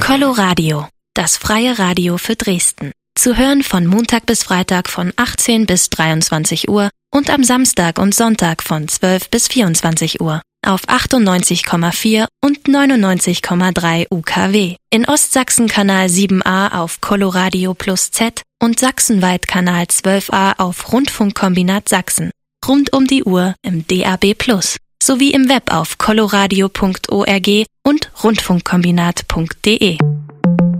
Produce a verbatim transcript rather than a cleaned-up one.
Coloradio, das freie Radio für Dresden. Zu hören von Montag bis Freitag von achtzehn bis dreiundzwanzig Uhr und am Samstag und Sonntag von zwölf bis vierundzwanzig Uhr auf achtundneunzig Komma vier und neunundneunzig Komma drei U K W. In Ostsachsen Kanal sieben a auf Coloradio Plus Z und sachsenweit Kanal zwölf a auf Rundfunkkombinat Sachsen. Rund um die Uhr im D A B Plus, sowie im Web auf coloradio punkt org und rundfunkkombinat punkt de.